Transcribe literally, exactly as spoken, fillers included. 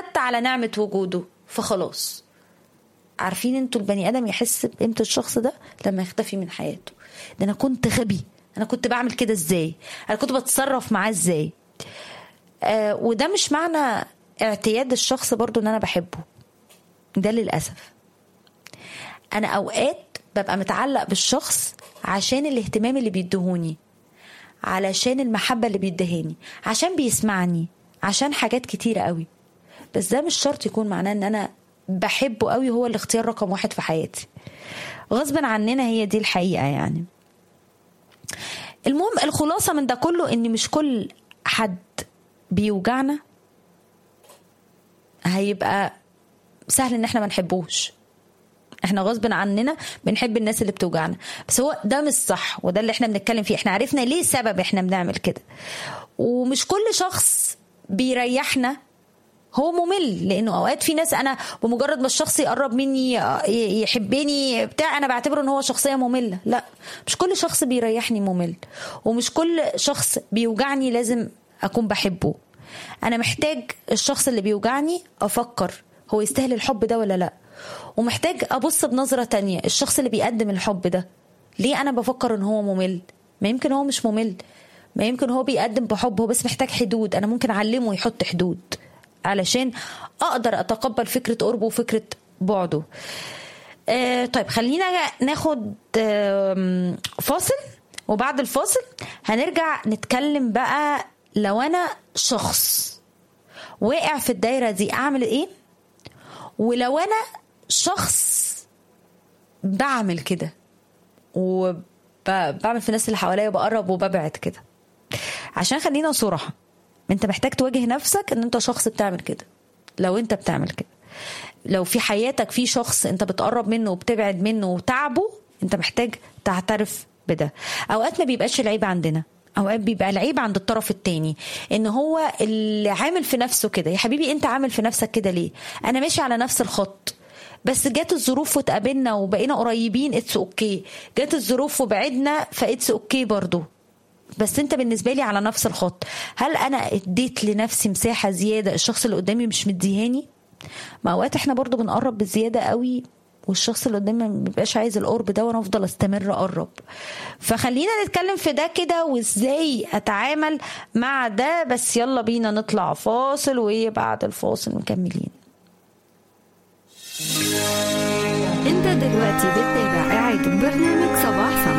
اعتدت على نعمة وجوده فخلاص. عارفين انتوا البني ادم يحس بقيمة الشخص ده لما يختفي من حياته. ده انا كنت غبي، انا كنت بعمل كده ازاي، انا كنت بتصرف معاه ازاي. آه وده مش معنى اعتياد الشخص برضو ان انا بحبه، ده للأسف. انا اوقات ببقى متعلق بالشخص عشان الاهتمام اللي بيدهوني، علشان المحبة اللي بيدهاني، عشان بيسمعني، عشان حاجات كتيرة قوي. بس ده مش شرط يكون معناه ان انا بحبه قوي هو الاختيار رقم واحد في حياتي. غصبا عننا، هي دي الحقيقة يعني. المهم الخلاصة من ده كله ان مش كل حد بيوجعنا هيبقى سهل ان احنا ما نحبوش. احنا غصب عننا بنحب الناس اللي بتوجعنا، بس هو ده مش صح، وده اللي احنا بنتكلم فيه. احنا عرفنا ليه سبب احنا بنعمل كده. ومش كل شخص بيريحنا هو ممل، لانه اوقات في ناس انا بمجرد ما الشخص يقرب مني يحبني بتاع انا بعتبره ان هو شخصيه ممله. لا، مش كل شخص بيريحني ممل، ومش كل شخص بيوجعني لازم اكون بحبه. انا محتاج الشخص اللي بيوجعني افكر هو يستاهل الحب ده ولا لا، ومحتاج ابص بنظره تانية الشخص اللي بيقدم الحب ده ليه انا بفكر ان هو ممل. ما يمكن هو مش ممل، ما يمكن هو بيقدم بحب، هو بس محتاج حدود. انا ممكن اعلمه يحط حدود علشان اقدر اتقبل فكره قربه وفكره بعده. آه طيب خلينا ناخد آه فاصل، وبعد الفاصل هنرجع نتكلم بقى لو انا شخص واقع في الدايره دي اعمل ايه، ولو انا شخص بعمل كده وبعمل في الناس اللي حواليا بقرب وببعد كده. عشان خلينا صراحة، انت محتاج تواجه نفسك ان انت شخص بتعمل كده. لو انت بتعمل كده، لو في حياتك في شخص انت بتقرب منه وبتبعد منه وتعبه، انت محتاج تعترف بده. اوقات ما بيبقاش العيب عندنا، اوقات بيبقى العيب عند الطرف التاني، ان هو اللي عامل في نفسه كده. يا حبيبي انت عامل في نفسك كده ليه؟ انا ماشي على نفس الخط، بس جات الظروف وتقابلنا وبقينا قريبين، اتس اوكي. جات الظروف وبعدنا، فاتس اوكي برضو، بس انت بالنسبة لي على نفس الخط. هل انا اديت لنفسي مساحة زيادة الشخص اللي قدامي مش مديهاني؟ ما اوقات احنا برضو بنقرب بزيادة قوي، والشخص اللي قدامي ما بيبقاش عايز القرب ده، وانا افضل استمر اقرب. فخلينا نتكلم في ده كده، وازاي اتعامل مع ده. بس يلا بينا نطلع فاصل، وبعد الفاصل مكملين. انت دلوقتي بتتابع قاعد برنامج صباح صباح